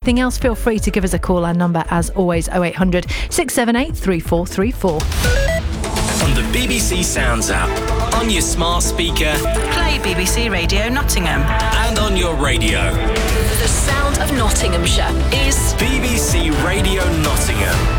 anything else, feel free to give us a call. Our number, as always, 0800 678 3434. On the BBC Sounds app, on your smart speaker, play BBC Radio Nottingham, and on your radio. The sound of Nottinghamshire is BBC Radio Nottingham.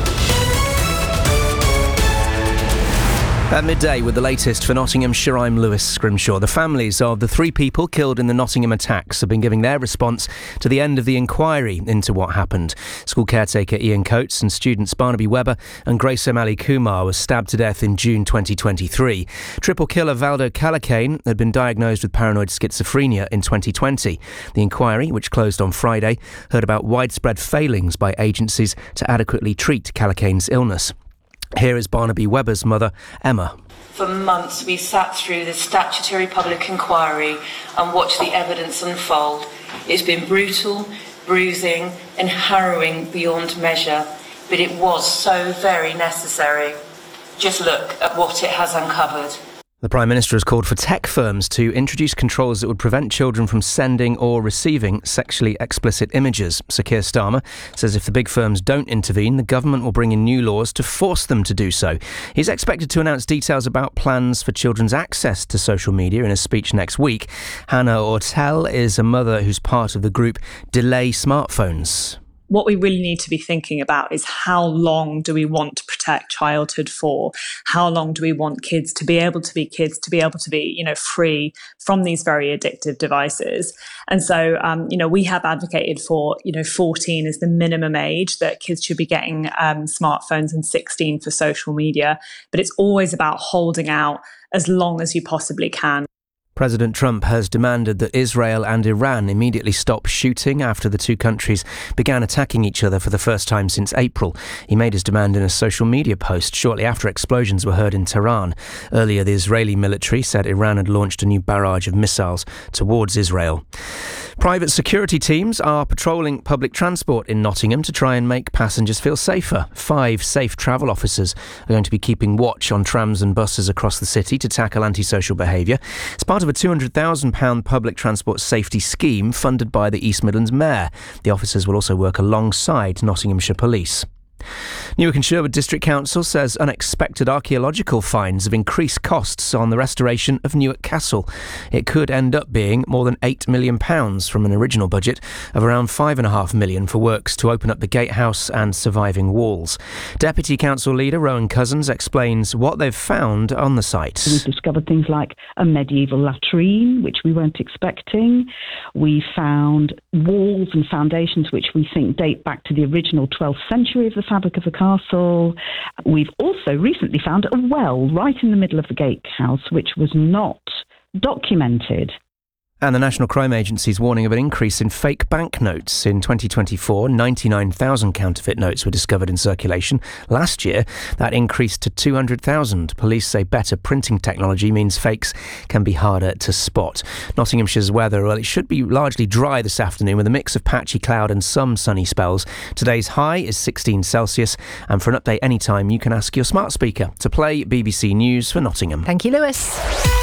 At midday with the latest for Nottinghamshire, I'm Lewis Scrimshaw. The families of the 3 people killed in the Nottingham attacks have been giving their response to the end of the inquiry into what happened. School caretaker Ian Coates and students Barnaby Webber and Grace O'Malley Kumar were stabbed to death in June 2023. Triple killer Valdo Calacane had been diagnosed with paranoid schizophrenia in 2020. The inquiry, which closed on Friday, heard about widespread failings by agencies to adequately treat Calacane's illness. Here is Barnaby Webber's mother, Emma. For months we sat through the statutory public inquiry and watched the evidence unfold. It's been brutal, bruising and harrowing beyond measure, but it was so very necessary. Just look at what it has uncovered. The Prime Minister has called for tech firms to introduce controls that would prevent children from sending or receiving sexually explicit images. Sir Keir Starmer says if the big firms don't intervene, the government will bring in new laws to force them to do so. He's expected to announce details about plans for children's access to social media in a speech next week. Hannah Ortel is a mother who's part of the group Delay Smartphones. What we really need to be thinking about is how long do we want to protect childhood for? How long do we want kids to be able to be kids, to be able to be, free from these very addictive devices? And so, we have advocated for, 14 is the minimum age that kids should be getting smartphones and 16 for social media. But it's always about holding out as long as you possibly can. President Trump has demanded that Israel and Iran immediately stop shooting after the two countries began attacking each other for the first time since April. He made his demand in a social media post shortly after explosions were heard in Tehran. Earlier, the Israeli military said Iran had launched a new barrage of missiles towards Israel. Private security teams are patrolling public transport in Nottingham to try and make passengers feel safer. 5 safe travel officers are going to be keeping watch on trams and buses across the city to tackle antisocial behaviour. It's part of a £200,000 public transport safety scheme funded by the East Midlands Mayor. The officers will also work alongside Nottinghamshire Police. Newark and Sherwood District Council says unexpected archaeological finds have increased costs on the restoration of Newark Castle. It could end up being more than £8 million from an original budget of around £5.5 million for works to open up the gatehouse and surviving walls. Deputy Council Leader Rowan Cousins explains what they've found on the site. We've discovered things like a medieval latrine, which we weren't expecting. We found walls and foundations which we think date back to the original 12th century of the fabric of the castle. We've also recently found a well right in the middle of the gatehouse, which was not documented. And the National Crime Agency's warning of an increase in fake banknotes. In 2024, 99,000 counterfeit notes were discovered in circulation. Last year, that increased to 200,000. Police say better printing technology means fakes can be harder to spot. Nottinghamshire's weather, well, it should be largely dry this afternoon with a mix of patchy cloud and some sunny spells. Today's high is 16 Celsius. And for an update anytime, you can ask your smart speaker to play BBC News for Nottingham. Thank you, Lewis.